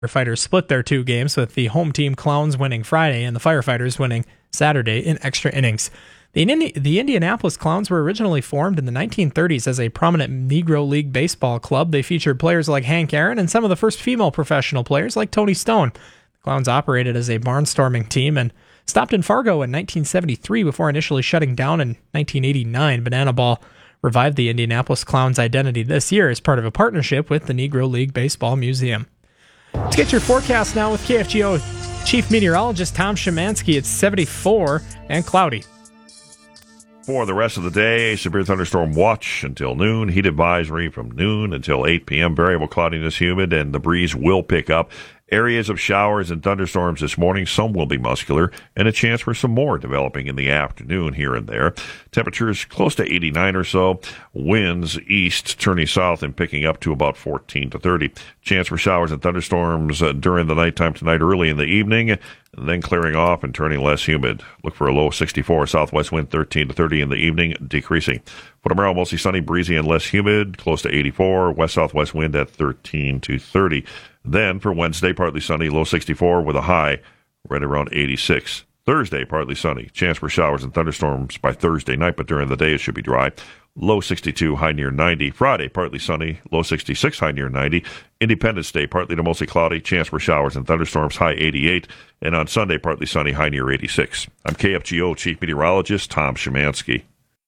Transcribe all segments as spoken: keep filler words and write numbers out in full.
Firefighters split their two games, with the home team Clowns winning Friday and the Firefighters winning Saturday in extra innings. The, Indi- the Indianapolis Clowns were originally formed in the nineteen thirties as a prominent Negro League baseball club. They featured players like Hank Aaron and some of the first female professional players like Tony Stone. The Clowns operated as a barnstorming team and stopped in Fargo in nineteen seventy-three before initially shutting down in nineteen eighty-nine. Banana Ball revived the Indianapolis Clowns identity this year as part of a partnership with the Negro League Baseball Museum. Let's get your forecast now with K F G O Chief Meteorologist Tom Szymanski. It's seventy-four and cloudy. For the rest of the day, severe thunderstorm watch until noon. Heat advisory from noon until eight p.m. Variable cloudiness, humid, and the breeze will pick up. Areas of showers and thunderstorms this morning. Some will be muscular, and a chance for some more developing in the afternoon here and there. Temperatures close to eighty-nine or so. Winds east turning south and picking up to about fourteen to thirty. Chance for showers and thunderstorms uh, during the nighttime tonight, early in the evening, and then clearing off and turning less humid. Look for a low sixty-four. Southwest wind thirteen to thirty in the evening, decreasing. For tomorrow, mostly sunny, breezy, and less humid, close to eighty-four. West-southwest wind at thirteen to thirty. Then for Wednesday, partly sunny, low sixty-four with a high right around eighty-six. Thursday, partly sunny. Chance for showers and thunderstorms by Thursday night, but during the day it should be dry. Low sixty-two, high near ninety. Friday, partly sunny, low sixty-six, high near ninety. Independence Day, partly to mostly cloudy. Chance for showers and thunderstorms, high eighty-eight. And on Sunday, partly sunny, high near eighty-six. I'm K F G O Chief Meteorologist Tom Szymanski.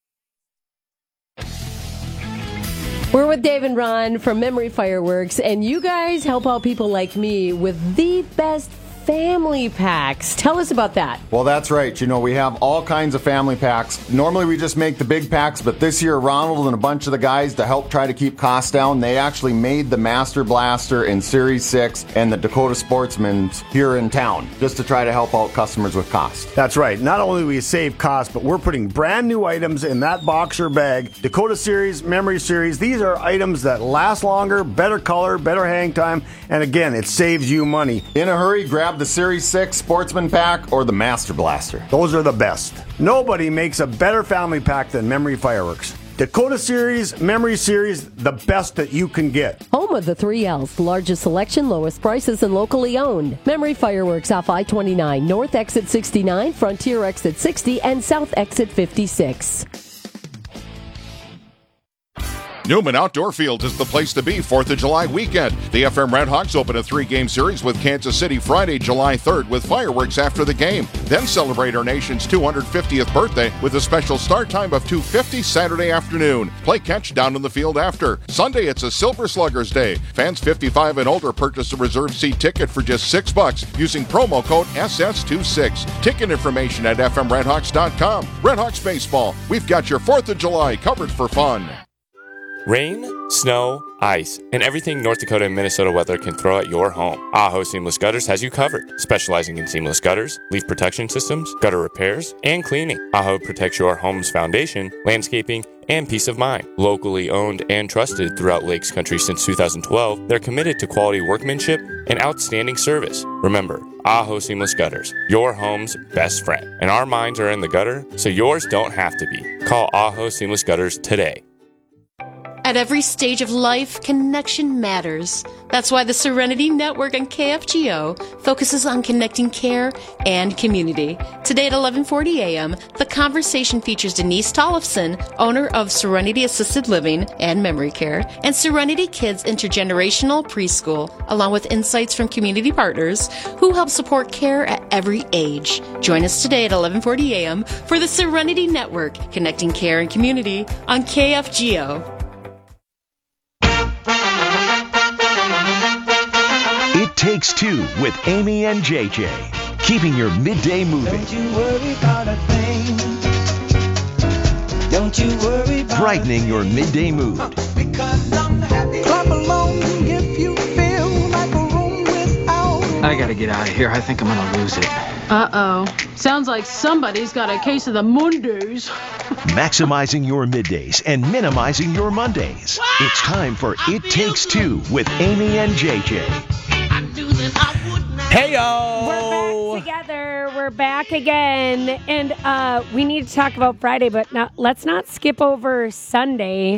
We're with Dave and Ron from Memory Fireworks, and you guys help out people like me with the best family packs. Tell us about that. Well, that's right. You know, we have all kinds of family packs. Normally we just make the big packs, but this year Ronald and a bunch of the guys, to help try to keep costs down, they actually made the Master Blaster in Series six and the Dakota Sportsman here in town, just to try to help out customers with cost. That's right. Not only do we save costs, but we're putting brand new items in that boxer bag. Dakota Series, Memory Series, these are items that last longer, better color, better hang time, and again, it saves you money. In a hurry, grab the Series six Sportsman Pack or the Master Blaster. Those are the best. Nobody makes a better family pack than Memory Fireworks. Dakota Series, Memory Series, the best that you can get. Home of the three L's, largest selection, lowest prices, and locally owned. Memory Fireworks off I twenty-nine, North Exit sixty-nine, Frontier Exit sixty, and South Exit fifty-six. Newman Outdoor Field is the place to be fourth of July weekend. The F M Redhawks open a three-game series with Kansas City Friday, July third, with fireworks after the game. Then celebrate our nation's two hundred fiftieth birthday with a special start time of two fifty Saturday afternoon. Play catch down in the field after. Sunday, it's a Silver Sluggers Day. Fans fifty-five and older purchase a reserved seat ticket for just six bucks using promo code S S twenty-six. Ticket information at F M Redhawks dot com. Redhawks Baseball, we've got your fourth of July covered for fun. Rain, snow, ice, and everything North Dakota and Minnesota weather can throw at your home. Aho Seamless Gutters has you covered, specializing in seamless gutters, leaf protection systems, gutter repairs, and cleaning. Aho protects your home's foundation, landscaping, and peace of mind. Locally owned and trusted throughout Lakes Country since two thousand twelve, they're committed to quality workmanship and outstanding service. Remember, Aho Seamless Gutters, your home's best friend. And our minds are in the gutter, so yours don't have to be. Call Aho Seamless Gutters today. At every stage of life, connection matters. That's why the Serenity Network on K F G O focuses on connecting care and community. Today at eleven forty a.m., The Conversation features Denise Tollefson, owner of Serenity Assisted Living and Memory Care, and Serenity Kids Intergenerational Preschool, along with insights from community partners who help support care at every age. Join us today at eleven forty a.m. for the Serenity Network, connecting care and community on K F G O. It Takes Two with Amy and J J. Keeping your midday moving. Don't you worry about a thing. Don't you worry about brightening your midday mood. Because I'm happy. Clap along if you feel like a room without. I gotta get out of here. I think I'm gonna lose it. Uh-oh. Sounds like somebody's got a case of the Mondays. Maximizing your middays and minimizing your Mondays. It's time for It Takes Two with Amy and J J. Hey-o! We're back together. We're back again. And uh, we need to talk about Friday, but not, let's not skip over Sunday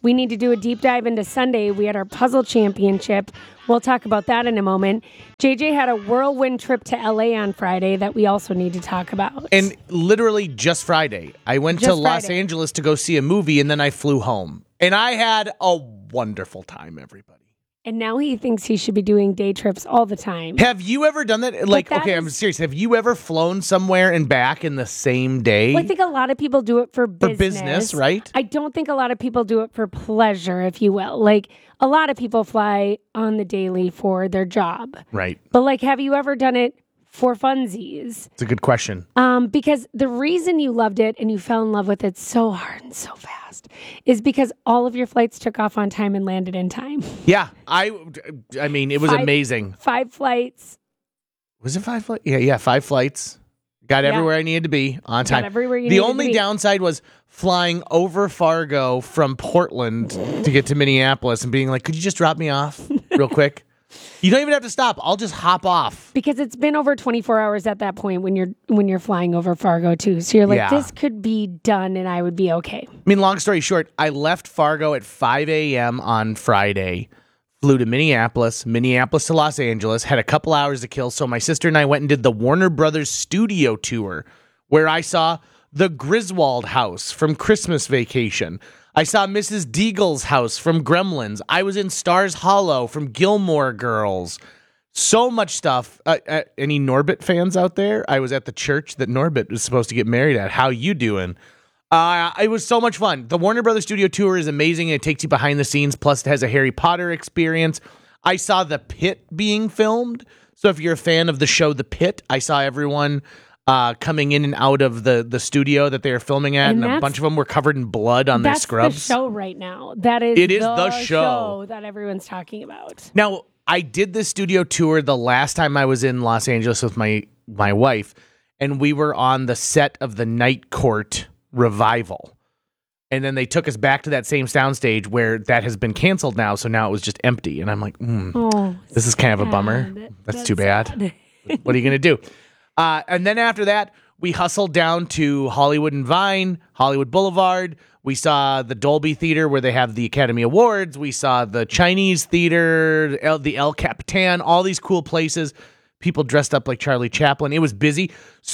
we need to do a deep dive into Sunday. We had our puzzle championship. We'll talk about that in a moment. J J had a whirlwind trip to L A on Friday that we also need to talk about. And literally just Friday, I went Just to Los Friday. Angeles to go see a movie, and then I flew home. And I had a wonderful time, everybody. And now he thinks he should be doing day trips all the time. Have you ever done that? Like, that okay, is- I'm serious. Have you ever flown somewhere and back in the same day? Well, I think a lot of people do it for business. For business, right? I don't think a lot of people do it for pleasure, if you will. Like, a lot of people fly on the daily for their job. Right. But, like, have you ever done it for funsies? It's a good question. Um, because the reason you loved it and you fell in love with it so hard and so fast is because all of your flights took off on time and landed in time. Yeah, I, I mean, it was Five- amazing. Five flights. Was it five flights? Yeah, yeah, five flights. Got Yeah. everywhere I needed to be on time. everywhere you the needed to only be. downside was flying over Fargo from Portland to get to Minneapolis and being like, could you just drop me off real quick? You don't even have to stop. I'll just hop off. Because it's been over twenty-four hours at that point when you're when you're flying over Fargo too. So you're like, Yeah. this could be done and I would be okay. I mean, long story short, I left Fargo at five a.m. on Friday, flew to Minneapolis, Minneapolis to Los Angeles, had a couple hours to kill. So my sister and I went and did the Warner Brothers studio tour where I saw the Griswold house from Christmas Vacation. I saw Missus Deagle's house from Gremlins. I was in Stars Hollow from Gilmore Girls. So much stuff. Uh, uh, any Norbit fans out there? I was at the church that Norbit was supposed to get married at. How you doing? Uh, it was so much fun. The Warner Brothers Studio Tour is amazing. It takes you behind the scenes. Plus, it has a Harry Potter experience. I saw The Pit being filmed. So if you're a fan of the show The Pit, I saw everyone uh, coming in and out of the, the studio that they were filming at. And And, a that's- bunch of them were covered in blood on their That's scrubs. the show right now. That is It is the, the show. that everyone's talking about. Now, I did this studio tour the last time I was in Los Angeles with my my wife, and we were on the set of the Night Court revival. And then they took us back to that same soundstage where that has been canceled now, so now it was just empty. And I'm like, mm, Oh, this is kind of a bummer. sad. That's, That's too bad. sad. What are you going to do? Uh, and then after that, we hustled down to Hollywood and Vine, Hollywood Boulevard. We saw the Dolby Theater where they have the Academy Awards. We saw the Chinese Theater, El, the El Capitan, all these cool places. People dressed up like Charlie Chaplin. It was busy.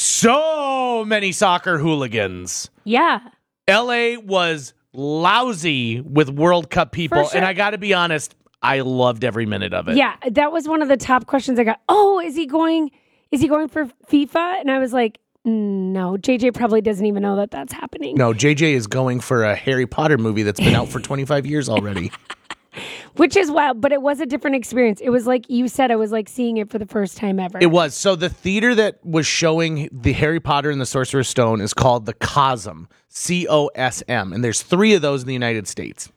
So many soccer hooligans. Yeah. L A was lousy with World Cup people. sure. And I got to be honest, I loved every minute of it. Yeah, that was one of the top questions I got. Oh, is he going? Is he going for FIFA? And I was like, no. J J probably doesn't even know that that's happening. No, J J is going for a Harry Potter movie that's been out for twenty-five years already. Which is wild, but it was a different experience. It was like you said, it was like seeing it for the first time ever. It was. So the theater that was showing the Harry Potter and the Sorcerer's Stone is called the Cosm, C O S M. And there's three of those in the United States.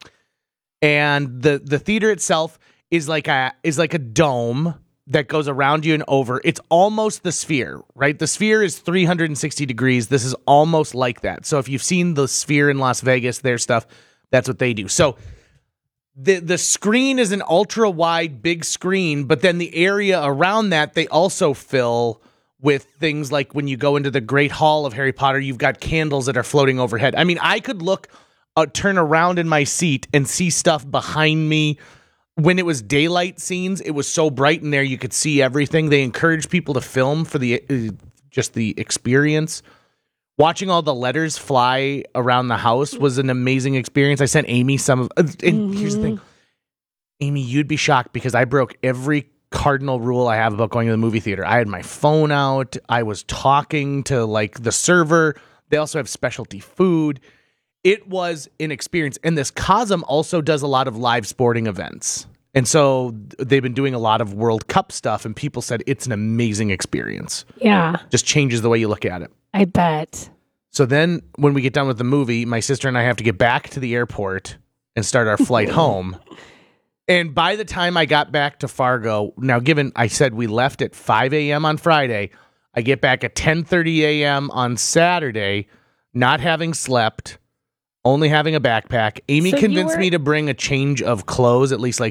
And the, the theater itself is like a is like a dome that goes around you and over. It's almost the Sphere, right? The Sphere is three hundred sixty degrees. This is almost like that. So if you've seen the Sphere in Las Vegas, their stuff, that's what they do. So the the screen is an ultra wide big screen, but then the area around that they also fill with things like when you go into the Great Hall of Harry Potter, you've got candles that are floating overhead. I mean, I could look, uh, turn around in my seat and see stuff behind me. When it was daylight scenes, it was so bright in there you could see everything. They encouraged people to film for the uh, just the experience. Watching all the letters fly around the house was an amazing experience. I sent Amy some of, and mm-hmm. here's the thing, Amy, you'd be shocked because I broke every cardinal rule I have about going to the movie theater. I had my phone out. I was talking to like the server. They also have specialty food. It was an experience. And this Cosm also does a lot of live sporting events. And so they've been doing a lot of World Cup stuff, and people said it's an amazing experience. Yeah. Just changes the way you look at it. I bet. So then when we get done with the movie, my sister and I have to get back to the airport and start our flight home. And by the time I got back to Fargo, now given I said we left at five a.m. on Friday, I get back at ten thirty a.m. on Saturday, not having slept, only having a backpack. Amy So you convinced were- me to bring a change of clothes, at least like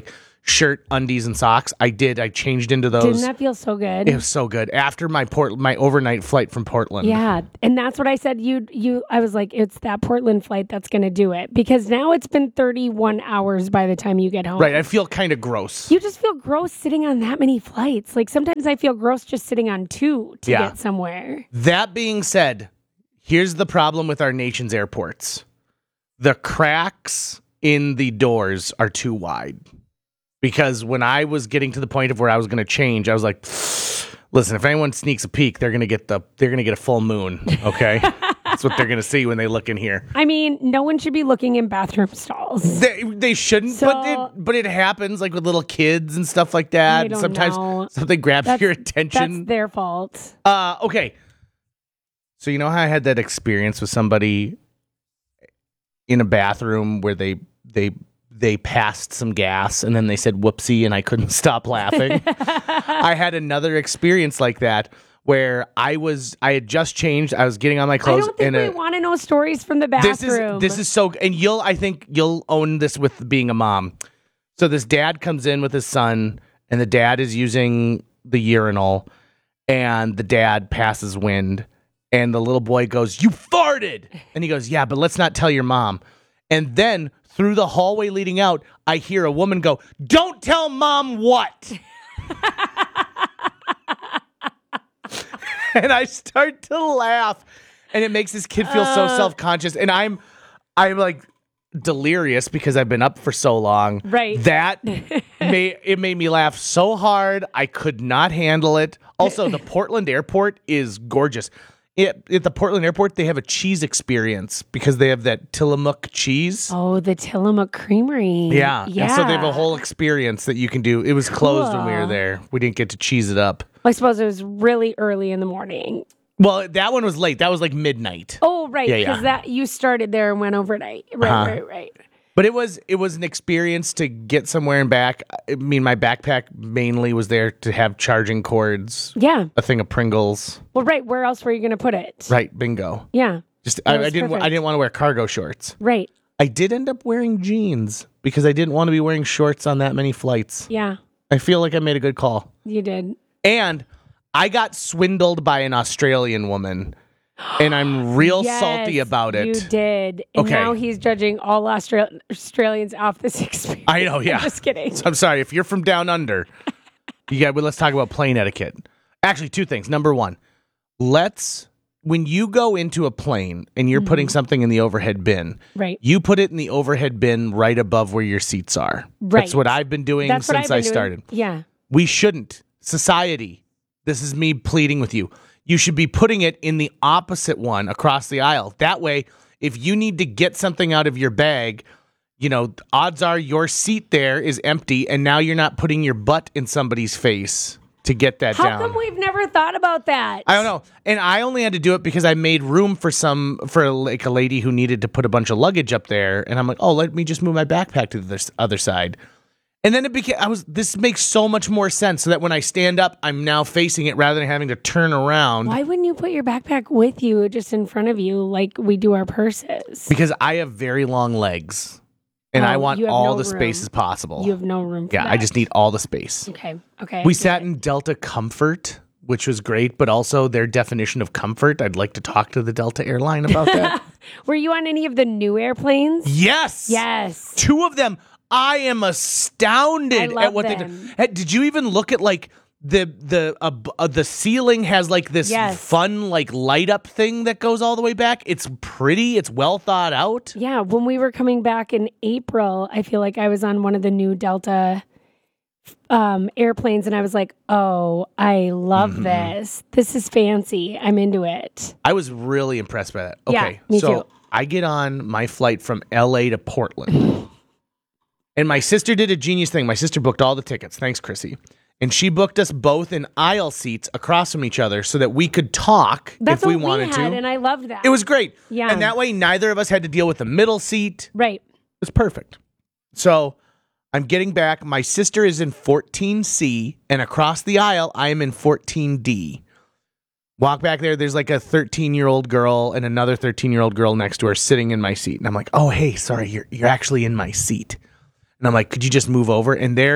shirt, undies, and socks. I did. I changed into those. Didn't that feel so good? It was so good after my port my overnight flight from Portland. Yeah, and that's what I said. You, you. I was like, it's that Portland flight that's going to do it because now it's been thirty-one hours by the time you get home. Right. I feel kind of gross. You just feel gross sitting on that many flights. Like sometimes I feel gross just sitting on two to Yeah. get somewhere. That being said, here's the problem with our nation's airports: the cracks in the doors are too wide. Because when I was getting to the point of where I was going to change, I was like, listen, if anyone sneaks a peek, they're going to get the they're going to get a full moon, okay? That's what they're going to see when they look in here. I mean, no one should be looking in bathroom stalls. They they shouldn't, So- but it but it happens like with little kids and stuff like that. I don't Sometimes know. something grabs That's- your attention. That's their fault. Uh, okay. So you know how I had that experience with somebody in a bathroom where they they they passed some gas and then they said whoopsie and I couldn't stop laughing. I had another experience like that where I was I had just changed. I was getting on my I clothes don't think and we a, want to know stories from the this bathroom. is this is so and you'll I think you'll own this with being a mom. So this dad comes in with his son and the dad is using the urinal and the dad passes wind and the little boy goes, "You farted." And he goes, "Yeah, but let's not tell your mom." And then through the hallway leading out, I hear a woman go, "Don't tell mom what?" And I start to laugh, and it makes this kid feel so Uh. self-conscious. And I'm, I'm like delirious because I've been up for so long. Right. That made it made me laugh so hard I could not handle it. Also, the Portland airport is gorgeous. It, at the Portland airport, they have a cheese experience because they have that Tillamook cheese. Oh, the Tillamook Creamery. Yeah. Yeah. And so they have a whole experience that you can do. It was closed when we were Cool. there. We didn't get to cheese it up. I suppose it was really early in the morning. Well, that one was late. That was like midnight. Oh, right. Yeah, Because yeah. that you started there and went overnight. Right, Uh-huh. right, right. But it was it was an experience to get somewhere and back. I mean, my backpack mainly was there to have charging cords, Yeah. a thing of Pringles. Well, right. Where else were you going to put it? Right, bingo. Yeah. Just That I, was I didn't wa- I perfect. didn't want to wear cargo shorts. Right. I did end up wearing jeans because I didn't want to be wearing shorts on that many flights. Yeah. I feel like I made a good call. You did. And I got swindled by an Australian woman, and I'm real Yes, salty about it. You did. And Okay. now he's judging all Austral- Australians off this experience. I know, yeah. I'm just kidding. So I'm sorry if you're from down under. You got. Well, let's talk about plane etiquette. Actually, two things. Number one, let's when you go into a plane and you're putting something in the overhead bin, Right. you put it in the overhead bin right above where your seats are. Right. That's what I've been doing That's what since I've I been doing. started. Yeah. We shouldn't. Society, this is me pleading with you. You should be putting it in the opposite one across the aisle. That way, if you need to get something out of your bag, you know, odds are your seat there is empty and now you're not putting your butt in somebody's face to get that How down. come we've never thought about that? I don't know. And I only had to do it because I made room for some for like a lady who needed to put a bunch of luggage up there, and I'm like, "Oh, let me just move my backpack to the other side." And then it became I was this makes so much more sense so that when I stand up, I'm now facing it rather than having to turn around Why wouldn't you put your backpack with you, just in front of you, like we do our purses? because I have very long legs and I Oh, want you have all no the room. space as possible. You have no room for yeah, that. I just need all the space. Okay. Okay. We sat in Delta Comfort, which was great, but also their definition of comfort. I'd like to talk to the Delta airline about that. Were you on any of the new airplanes? Yes. Yes. Two of them. I am astounded I love at what they them. do. Hey, did you even look at like the the uh, b- uh, the ceiling has like this Yes. fun like light up thing that goes all the way back? It's pretty. It's well thought out. Yeah. When we were coming back in April, I feel like I was on one of the new Delta um, airplanes, and I was like, "Oh, I love Mm-hmm. this. This is fancy. I'm into it." I was really impressed by that. Yeah, Okay, me so too. I get on my flight from L A to Portland. And my sister did a genius thing. My sister booked all the tickets. Thanks, Chrissy. And she booked us both in aisle seats across from each other so that we could talk That's if we what wanted we had, to. and I loved that. It was great. Yeah. And that way, neither of us had to deal with the middle seat. Right. It was perfect. So I'm getting back. My sister is in fourteen C, and across the aisle, I am in fourteen D. Walk back there. There's like a thirteen-year-old girl and another thirteen-year-old girl next to her sitting in my seat. And I'm like, oh, hey, sorry, you're you're actually in my seat. And I'm like, could you just move over? And they're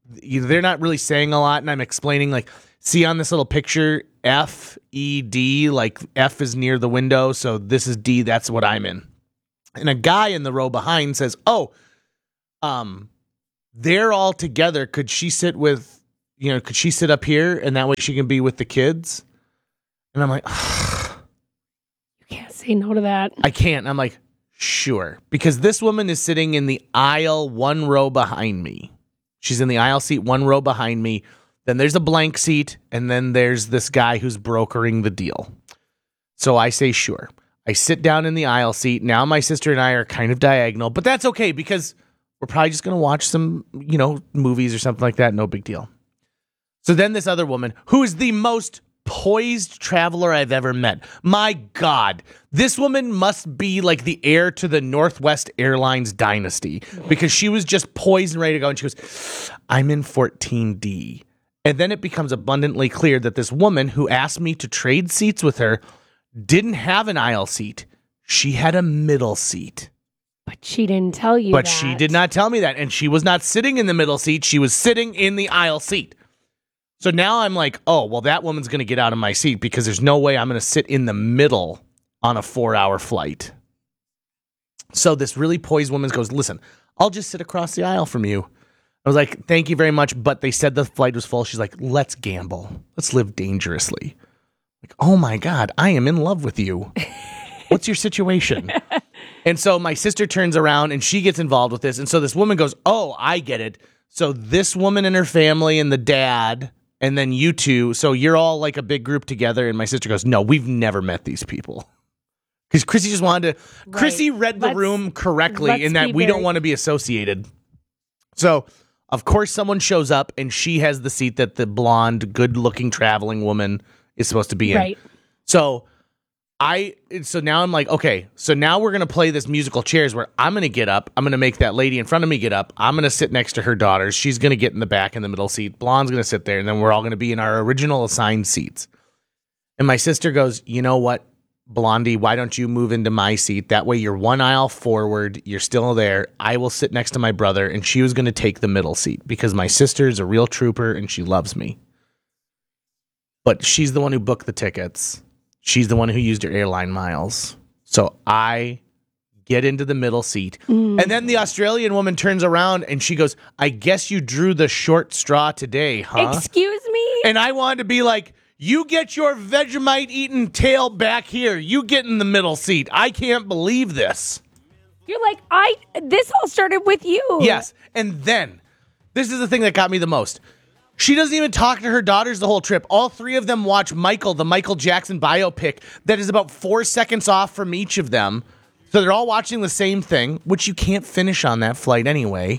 they're not really saying a lot, and I'm explaining, like, see on this little picture, F, E, D, like F is near the window, so this is D, that's what I'm in. And a guy in the row behind says, oh, um, they're all together. Could she sit with, you know, could she sit up here, and that way she can be with the kids? And I'm like, ugh. You can't say no to that. I can't. I'm like, sure. Because this woman is sitting in the aisle one row behind me. She's in the aisle seat one row behind me. Then there's a blank seat, and then there's this guy who's brokering the deal. So I say, sure. I sit down in the aisle seat. Now my sister and I are kind of diagonal, but that's okay because we're probably just going to watch some, you know, movies or something like that. No big deal. So then this other woman, who is the most poised traveler I've ever met. My God, this woman must be like the heir to the Northwest Airlines dynasty because she was just poised and ready to go. And she goes, I'm in fourteen D. And then it becomes abundantly clear that this woman who asked me to trade seats with her didn't have an aisle seat. She had a middle seat. But she didn't tell you But that. she did not tell me that. And she was not sitting in the middle seat. She was sitting in the aisle seat. So now I'm like, oh, well, that woman's going to get out of my seat because there's no way I'm going to sit in the middle on a four-hour flight. So this really poised woman goes, listen, I'll just sit across the aisle from you. I was like, thank you very much, but they said the flight was full. She's like, let's gamble. Let's live dangerously. Like, oh, my God, I am in love with you. What's your situation? And so my sister turns around, and she gets involved with this. And so this woman goes, oh, I get it. So this woman and her family and the dad... and then you two, so you're all like a big group together. And my sister goes, no, we've never met these people. Because Chrissy just wanted to, right. Chrissy read the let's, room correctly in that we very... don't want to be associated. So, of course, someone shows up and she has the seat that the blonde, good-looking traveling woman is supposed to be in. Right. So, I, so now I'm like, okay, so now we're going to play this musical chairs where I'm going to get up. I'm going to make that lady in front of me get up. I'm going to sit next to her daughters. She's going to get in the back in the middle seat. Blonde's going to sit there, and then we're all going to be in our original assigned seats. And my sister goes, you know what, Blondie, why don't you move into my seat? That way you're one aisle forward. You're still there. I will sit next to my brother. And she was going to take the middle seat because my sister is a real trooper and she loves me. But she's the one who booked the tickets. She's the one who used her airline miles. So I get into the middle seat. Mm. And then the Australian woman turns around and she goes, I guess you drew the short straw today, huh? Excuse me? And I wanted to be like, you get your Vegemite-eating tail back here. You get in the middle seat. I can't believe this. You're like, I. This all started with you. Yes. And then, this is the thing that got me the most. She doesn't even talk to her daughters the whole trip. All three of them watch Michael, the Michael Jackson biopic that is about four seconds off from each of them. So they're all watching the same thing, which you can't finish on that flight anyway.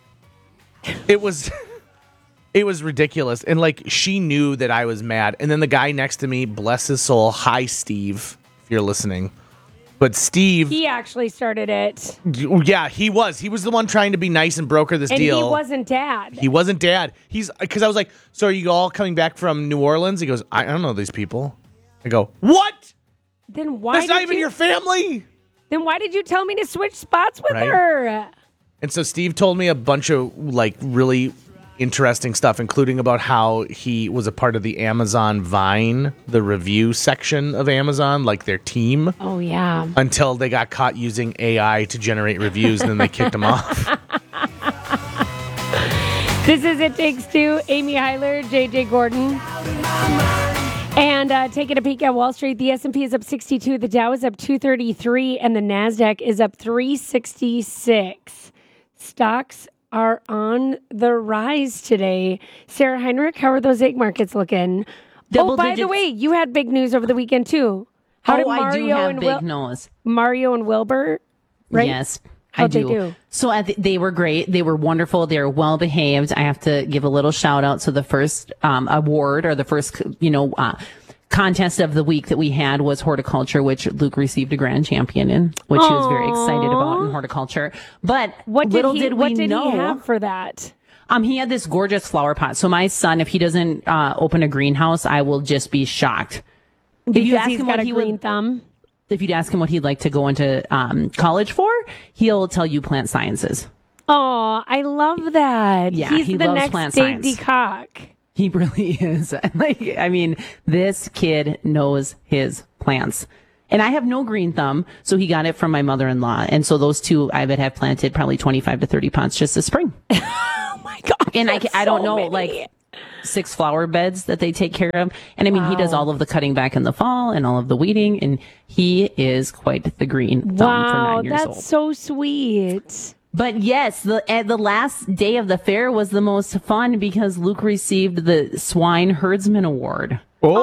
It was it was ridiculous. And like she knew that I was mad. And then the guy next to me, bless his soul, hi Steve, if you're listening. But Steve... He actually started it. Yeah, he was. He was the one trying to be nice and broker this and deal. And he wasn't dad. He wasn't dad. He's... Because I was like, so are you all coming back from New Orleans? He goes, I don't know these people. I go, what? Then why That's not even you, your family? Then why did you tell me to switch spots with right? her? And so Steve told me a bunch of, like, really... interesting stuff, including about how he was a part of the Amazon Vine, the review section of Amazon, like their team. Oh, yeah. Until they got caught using A I to generate reviews, and then they kicked them off. This is It Takes Two. Amy Heiler, J J Gordon. And uh, taking a peek at Wall Street, the S and P is up sixty-two, the Dow is up two thirty-three, and the NASDAQ is up three sixty-six. Stocks are on the rise today. Sarah Heinrich, how are those egg markets looking? Double oh, by digits. the way, you had big news over the weekend too. How oh, did Mario I do have and big Wil- news. Mario and Wilbur, right? Yes, How'd I do. They do? So I th- they were great. They were wonderful. They were well behaved. I have to give a little shout out to the first um, award or the first, you know, uh, contest of the week that we had was horticulture, which Luke received a grand champion in, which Aww. He was very excited about in horticulture. But what did little he, did we what did know, he have for that? Um, he had this gorgeous flower pot. So my son, if he doesn't uh, open a greenhouse, I will just be shocked. Because if you ask he's him got what a he green would, thumb. If you'd ask him what he'd like to go into um, college for, he'll tell you plant sciences. Oh, I love that. Yeah, He's he the loves next plant Dave science. DeCock. He really is. Like, I mean, this kid knows his plants. And I have no green thumb, so he got it from my mother-in-law. And so those two I would have planted probably twenty-five to thirty pots just this spring. Oh my God. And I, ca- I don't so know, many. like six flower beds that they take care of. And I mean, he does all of the cutting back in the fall and all of the weeding. And he is quite the green thumb for Wow, nine years that's old. so sweet. But yes, the at the last day of the fair was the most fun because Luke received the Swine Herdsman Award.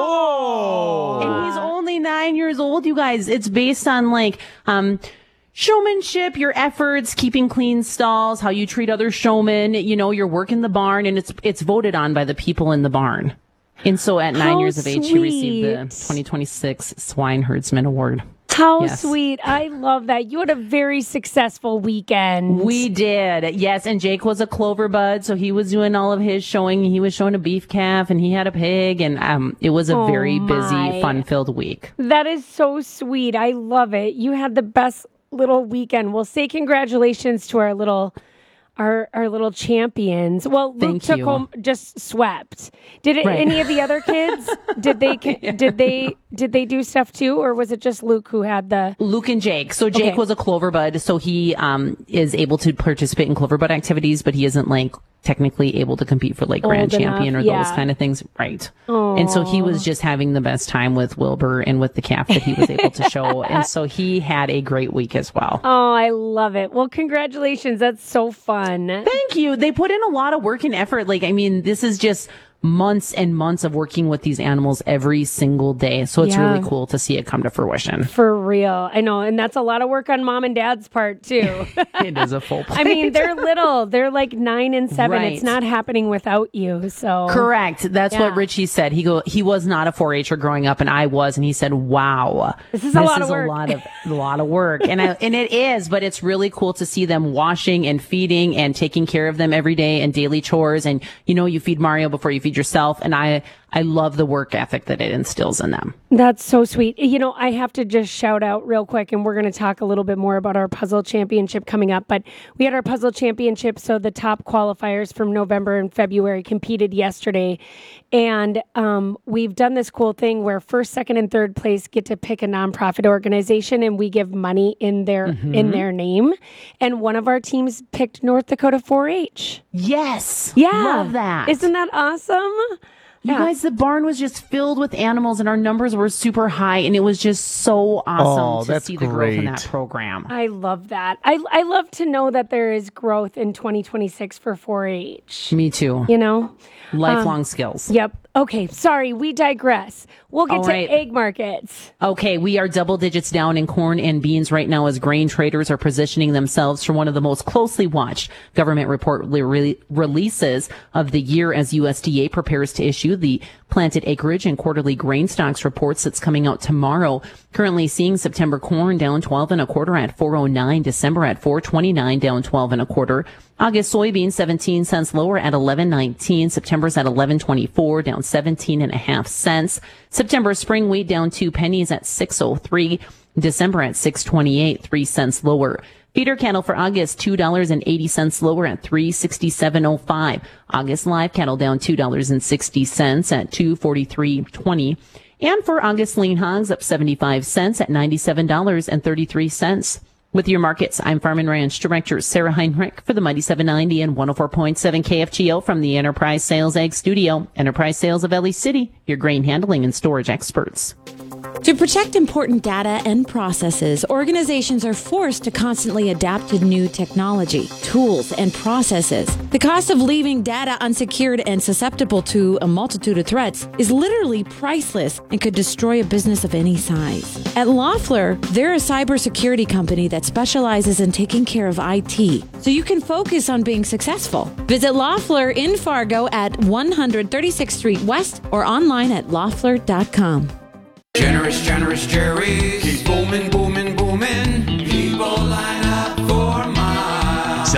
Oh! And he's only nine years old, you guys. It's based on like um showmanship, your efforts, keeping clean stalls, how you treat other showmen, you know, your work in the barn, and it's it's voted on by the people in the barn. And so at nine How years of age, he received the sweet. twenty twenty-six Swine Herdsman Award. How Yes. sweet. I love that. You had a very successful weekend. We did. Yes. And Jake was a clover bud. So he was doing all of his showing. He was showing a beef calf and he had a pig. And um, it was a Oh, very my. busy, fun filled week. That is so sweet. I love it. You had the best little weekend. We'll say congratulations to our little our our little champions. Well, Luke Thank took you. home just swept. Did it, Right. any of the other kids did they did they did they do stuff too, or was it just Luke who had the Luke and Jake. So Jake Okay. was a clover bud. So he um, is able to participate in clover bud activities, but he isn't like technically able to compete for like grand Old champion enough, or those yeah. kind of things. Right. And so he was just having the best time with Wilbur and with the calf that he was able to show. And so he had a great week as well. Oh, I love it. Well, congratulations. That's so fun. Thank you. They put in a lot of work and effort. Like, I mean, this is just months and months of working with these animals every single day. So it's Yeah. really cool to see it come to fruition. For real. I know. And that's a lot of work on mom and dad's part, too. It is a full plate. I mean, they're little. They're like nine and seven. Right. It's not happening without you. So Correct. That's Yeah. what Richie said. He go. He was not a four H er growing up, and I was, and he said, "Wow, This is a lot of work." a lot of a lot of work." And I, and it is, but it's really cool to see them washing and feeding and taking care of them every day and daily chores. And you know, you feed Mario before you feed yourself. And I I love the work ethic that it instills in them. That's so sweet. You know, I have to just shout out real quick, and we're going to talk a little bit more about our puzzle championship coming up. But we had our puzzle championship, so the top qualifiers from November and February competed yesterday. And um, we've done this cool thing where first, second, and third place get to pick a nonprofit organization, and we give money in their Mm-hmm. in their name. And one of our teams picked North Dakota four H. Yes, Yeah, love that. Isn't that awesome? You guys, the barn was just filled with animals, and our numbers were super high, and it was just so awesome Oh, to that's see the growth in great. that program. I love that. I I love to know that there is growth in twenty twenty-six for four H. Me too. You know? Lifelong Um, skills. Yep. Okay. Sorry, we digress. We'll get All to right. egg markets. Okay, we are double digits down in corn and beans right now as grain traders are positioning themselves for one of the most closely watched government report re- releases of the year as U S D A prepares to issue the planted acreage and quarterly grain stocks reports that's coming out tomorrow. Currently seeing September corn down twelve and a quarter at four oh nine, December at four twenty-nine down twelve and a quarter. August soybeans seventeen cents lower at eleven nineteen. September's at eleven twenty-four down seventeen and a half cents. September spring wheat down two pennies at six oh three. December at six twenty-eight, three cents lower. Feeder cattle for August, two dollars and eighty cents lower at three sixty-seven oh five. August live cattle down two dollars and sixty cents at two forty-three twenty. And for August lean hogs up seventy-five cents at ninety-seven dollars and thirty-three cents. With your markets, I'm Farm and Ranch Director Sarah Heinrich for the Mighty seven ninety and one oh four point seven K F G O from the Enterprise Sales Ag Studio. Enterprise Sales of Ellie City, your grain handling and storage experts. To protect important data and processes, organizations are forced to constantly adapt to new technology, tools, and processes. The cost of leaving data unsecured and susceptible to a multitude of threats is literally priceless and could destroy a business of any size. At Loeffler, they're a cybersecurity company that specializes in taking care of I T, so you can focus on being successful. Visit Loeffler in Fargo at one thirty-sixth Street West or online at loeffler dot com. Generous, generous cherries. Keep booming, booming, booming. People line up for mine.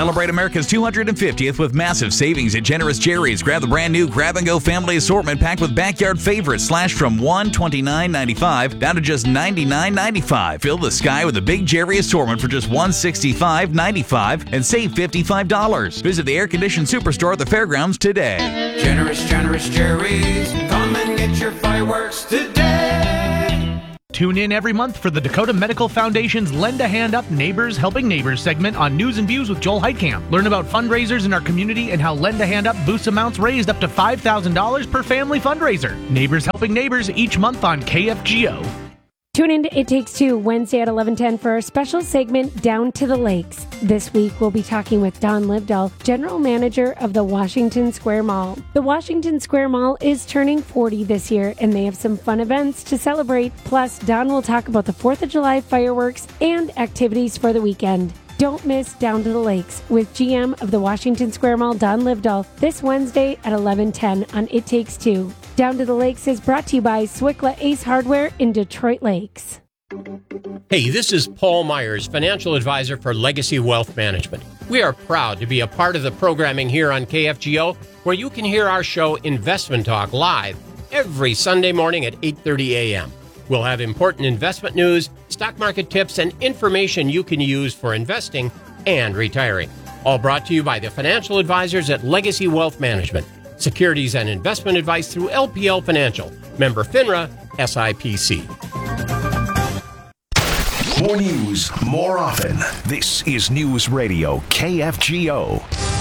Celebrate America's two hundred fiftieth with massive savings at Generous Jerry's. Grab the brand new Grab and Go family assortment packed with backyard favorites slashed from one hundred twenty-nine ninety-five down to just ninety-nine ninety-five. Fill the sky with a big Jerry assortment for just one hundred sixty-five ninety-five and save fifty-five dollars. Visit the air-conditioned superstore at the fairgrounds today. Generous, generous Jerry's. Come and get your fireworks today. Tune in every month for the Dakota Medical Foundation's Lend a Hand Up Neighbors Helping Neighbors segment on News and Views with Joel Heitkamp. Learn about fundraisers in our community and how Lend a Hand Up boosts amounts raised up to five thousand dollars per family fundraiser. Neighbors Helping Neighbors each month on K F G O. Tune in to It Takes Two Wednesday at eleven ten for our special segment Down to the Lakes. This week we'll be talking with Don Livdahl, General Manager of the Washington Square Mall. The Washington Square Mall is turning forty this year and they have some fun events to celebrate. Plus, Don will talk about the fourth of July fireworks and activities for the weekend. Don't miss Down to the Lakes with G M of the Washington Square Mall, Don Livdahl, this Wednesday at eleven ten on It Takes Two. Down to the Lakes is brought to you by Swickla Ace Hardware in Detroit Lakes. Hey, this is Paul Myers, financial advisor for Legacy Wealth Management. We are proud to be a part of the programming here on K F G O, where you can hear our show Investment Talk live every Sunday morning at eight thirty a.m. We'll have important investment news, stock market tips, and information you can use for investing and retiring. All brought to you by the financial advisors at Legacy Wealth Management. Securities and investment advice through L P L Financial. Member FINRA, S I P C. More news, more often. This is News Radio K F G O.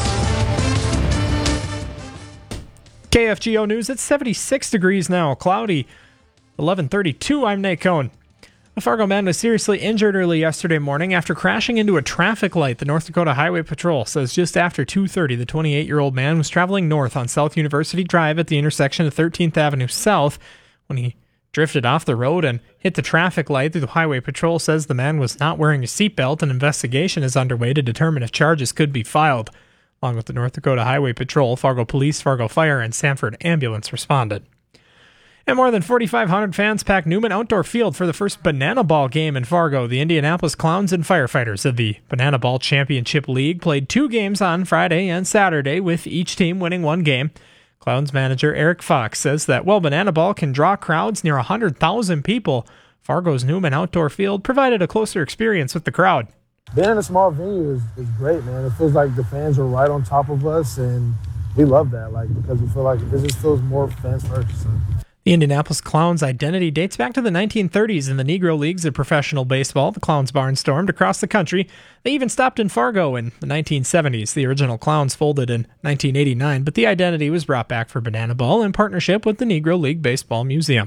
K F G O News, it's seventy-six degrees now, cloudy. eleven thirty-two, I'm Nate Cohn. A Fargo man was seriously injured early yesterday morning after crashing into a traffic light. The North Dakota Highway Patrol says just after two thirty, the twenty-eight-year-old man was traveling north on South University Drive at the intersection of thirteenth Avenue South when he drifted off the road and hit the traffic light. The Highway Patrol says the man was not wearing a seatbelt. An investigation is underway to determine if charges could be filed. Along with the North Dakota Highway Patrol, Fargo Police, Fargo Fire, and Sanford Ambulance responded. And more than forty-five hundred fans packed Newman Outdoor Field for the first Banana Ball game in Fargo. The Indianapolis Clowns and Firefighters of the Banana Ball Championship League played two games on Friday and Saturday, with each team winning one game. Clowns manager Eric Fox says that while Banana Ball can draw crowds near one hundred thousand people, Fargo's Newman Outdoor Field provided a closer experience with the crowd. Being in a small venue is, is great, man. It feels like the fans are right on top of us, and we love that, like, because we feel like it just feels more fans first. So. The Indianapolis Clowns' identity dates back to the nineteen thirties in the Negro Leagues of professional baseball. The Clowns barnstormed across the country. They even stopped in Fargo in the nineteen seventies. The original Clowns folded in nineteen eighty-nine, but the identity was brought back for Banana Ball in partnership with the Negro League Baseball Museum.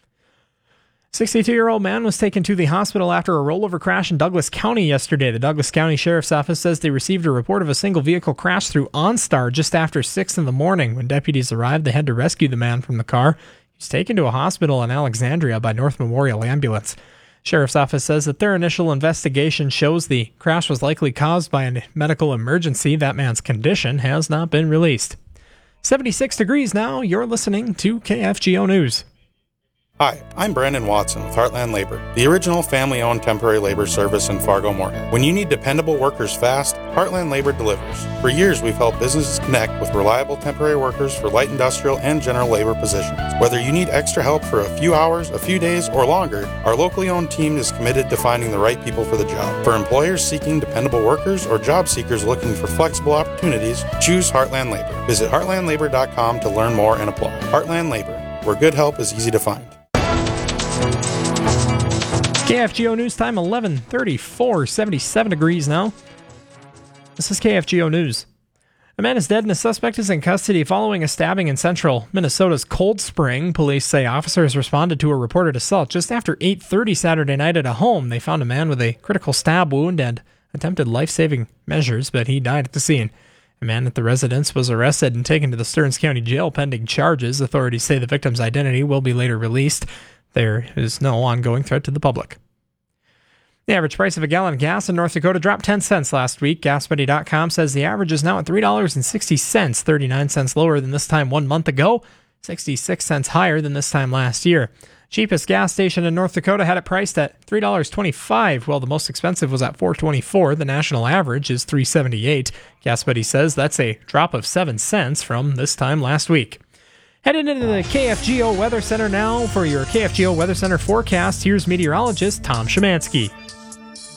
sixty-two-year-old man was taken to the hospital after a rollover crash in Douglas County yesterday. The Douglas County Sheriff's Office says they received a report of a single vehicle crash through OnStar just after six in the morning. When deputies arrived, they had to rescue the man from the car. He's taken to a hospital in Alexandria by North Memorial Ambulance. Sheriff's Office says that their initial investigation shows the crash was likely caused by a medical emergency. That man's condition has not been released. seventy-six degrees now. You're listening to K F G O News. Hi, I'm Brandon Watson with Heartland Labor, the original family-owned temporary labor service in Fargo-Moorhead. When you need dependable workers fast, Heartland Labor delivers. For years, we've helped businesses connect with reliable temporary workers for light industrial and general labor positions. Whether you need extra help for a few hours, a few days, or longer, our locally owned team is committed to finding the right people for the job. For employers seeking dependable workers or job seekers looking for flexible opportunities, choose Heartland Labor. Visit heartland labor dot com to learn more and apply. Heartland Labor, where good help is easy to find. K F G O News time, eleven thirty-four, seventy-seven degrees now. This is K F G O News. A man is dead and a suspect is in custody following a stabbing in central Minnesota's Cold Spring. Police say officers responded to a reported assault just after eight thirty Saturday night at a home. They found a man with a critical stab wound and attempted life-saving measures, but he died at the scene. A man at the residence was arrested and taken to the Stearns County Jail pending charges. Authorities say the victim's identity will be later released. There is no ongoing threat to the public. The average price of a gallon of gas in North Dakota dropped ten cents last week. gas buddy dot com says the average is now at three dollars and sixty cents, thirty-nine cents lower than this time one month ago, sixty-six cents higher than this time last year. Cheapest gas station in North Dakota had it priced at three dollars and twenty-five cents, while the most expensive was at four dollars and twenty-four cents. The national average is three dollars and seventy-eight cents. Gas Buddy says that's a drop of seven cents from this time last week. Headed into the K F G O Weather Center now for your K F G O Weather Center forecast. Here's meteorologist Tom Szymanski.